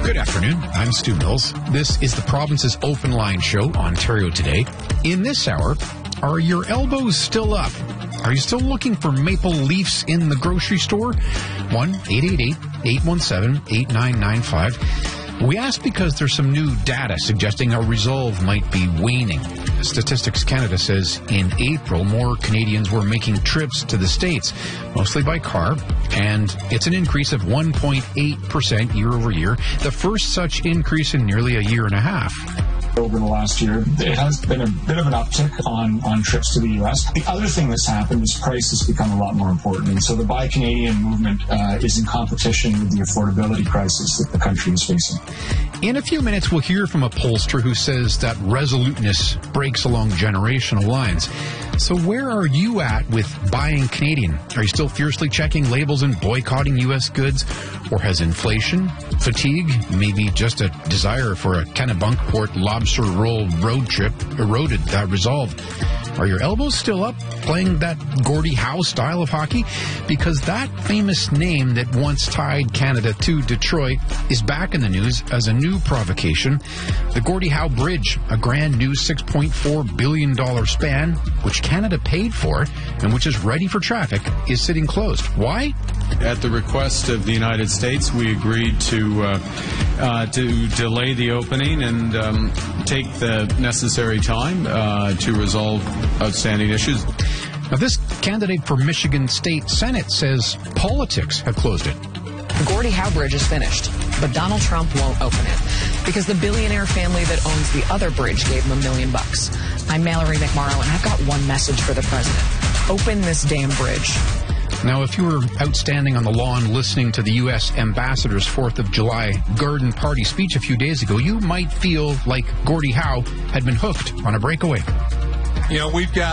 Good afternoon. I'm Stu Mills. This is the province's open line show, Ontario Today. In this hour, are your elbows still up? Are you still looking for maple leafs in the grocery store? 1-888-817-8995. We ask because there's some new data suggesting our resolve might be waning. Statistics Canada says in April, more Canadians were making trips to the States, mostly by car, and it's an increase of 1.8% year over year, the first such increase in nearly a year and a half. Over the last year, it has been a bit of an uptick on trips to the U.S. The other thing that's happened is price has become a lot more important. And so the Buy Canadian movement is in competition with the affordability crisis that the country is facing. In a few minutes, we'll hear from a pollster who says that resoluteness breaks along generational lines. So where are you at with buying Canadian? Are you still fiercely checking labels and boycotting U.S. goods? Or has inflation, fatigue, maybe just a desire for a Kennebunkport lobster roll road trip eroded that resolve? Are your elbows still up playing that Gordie Howe style of hockey? Because that famous name that once tied Canada to Detroit is back in the news as a new provocation. The Gordie Howe Bridge, a grand new $6.4 billion span, which Canada paid for and which is ready for traffic, is sitting closed. Why? At the request of the United States, we agreed to delay the opening and take the necessary time to resolve outstanding issues. Now, this candidate for Michigan State Senate says politics have closed it. The Gordie Howe Bridge is finished, but Donald Trump won't open it because the billionaire family that owns the other bridge gave him $1 million. I'm Mallory McMorrow, and I've got one message for the president. Open this damn bridge. Now, if you were outstanding on the lawn listening to the U.S. Ambassador's 4th of July garden party speech a few days ago, you might feel like Gordie Howe had been hooked on a breakaway. You know, we've got